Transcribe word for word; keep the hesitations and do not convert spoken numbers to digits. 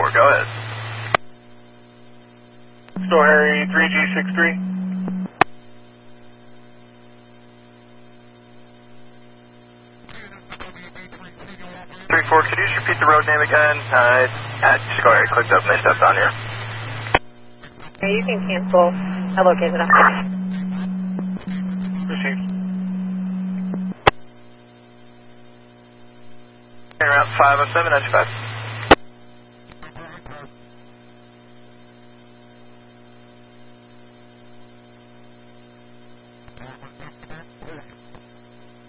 four, go ahead. Still Harry three G six three. three four, could you just repeat the road name again? Uh, I just go ahead, clicked up, missed stuff on here. Okay, you can cancel. I located it. Received. Around five oh seven, ninety-five.